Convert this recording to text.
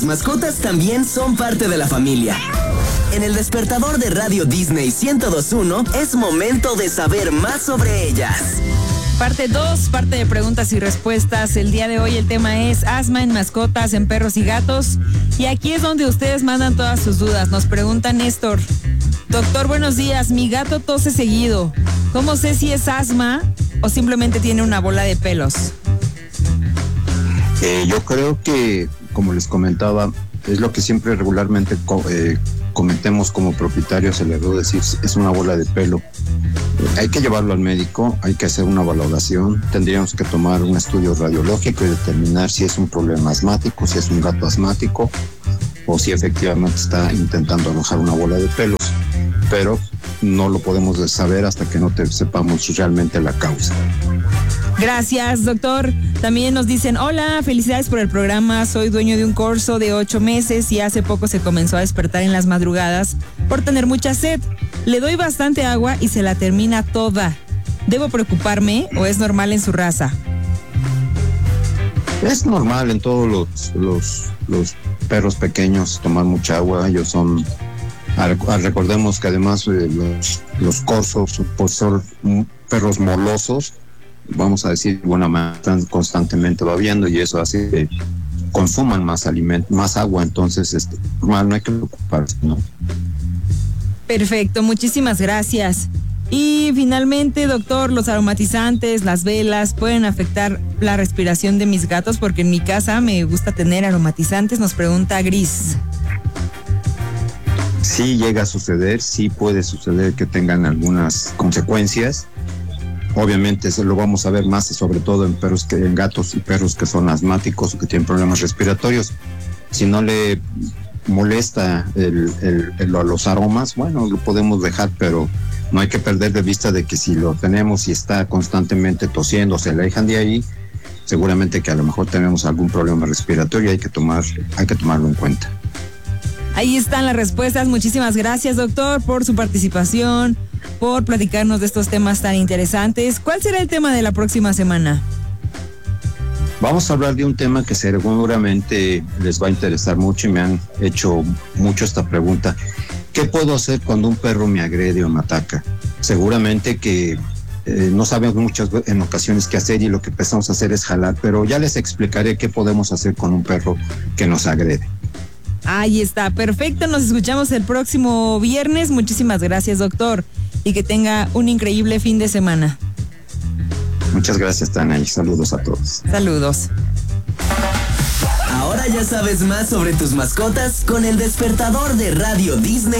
Mascotas también son parte de la familia. En el despertador de Radio Disney 102.1 es momento de saber más sobre ellas. Parte 2, parte de preguntas y respuestas. El día de hoy el tema es asma en mascotas, en perros y gatos. Y aquí es donde ustedes mandan todas sus dudas. Nos pregunta Néstor: doctor, buenos días, mi gato tose seguido. ¿Cómo sé si es asma o simplemente tiene una bola de pelos? Yo creo que, como les comentaba, es lo que siempre regularmente cometemos como propietarios, se le debe decir, es una bola de pelo. Hay que llevarlo al médico, hay que hacer una valoración, tendríamos que tomar un estudio radiológico y determinar si es un problema asmático, si es un gato asmático o si efectivamente está intentando alojar una bola de pelos, pero no lo podemos saber hasta que no sepamos realmente la causa. Gracias, doctor. También nos dicen: hola, felicidades por el programa, soy dueño de un corso de 8 meses y hace poco se comenzó a despertar en las madrugadas por tener mucha sed. Le doy bastante agua y se la termina toda. ¿Debo preocuparme o es normal en su raza? Es normal en todos los perros pequeños tomar mucha agua. Ellos son, recordemos que además los corsos pues son perros molosos, vamos a decir, están constantemente babeando y eso hace que consuman más alimento, más agua. Entonces normal, no hay que preocuparse, ¿no? Perfecto, muchísimas gracias. Y finalmente, doctor, los aromatizantes, las velas, ¿pueden afectar la respiración de mis gatos? Porque en mi casa me gusta tener aromatizantes, nos pregunta Gris. Sí llega a suceder, sí puede suceder que tengan algunas consecuencias. Obviamente eso lo vamos a ver más, sobre todo en gatos y perros que son asmáticos o que tienen problemas respiratorios. Si no le molesta los aromas, bueno, lo podemos dejar, pero no hay que perder de vista de que si lo tenemos y está constantemente tosiendo, se alejan de ahí, seguramente que a lo mejor tenemos algún problema respiratorio y hay que tomarlo en cuenta. Ahí están las respuestas. Muchísimas gracias, doctor, por su participación, por platicarnos de estos temas tan interesantes. ¿Cuál será el tema de la próxima semana? Vamos a hablar de un tema que seguramente les va a interesar mucho y me han hecho mucho esta pregunta. ¿Qué puedo hacer cuando un perro me agrede o me ataca? Seguramente que no sabemos en ocasiones qué hacer y lo que empezamos a hacer es jalar, pero ya les explicaré qué podemos hacer con un perro que nos agrede. Ahí está, perfecto. Nos escuchamos el próximo viernes. Muchísimas gracias, doctor, y que tenga un increíble fin de semana. Muchas gracias, Tania, y saludos a todos. Saludos. Ahora ya sabes más sobre tus mascotas con el despertador de Radio Disney.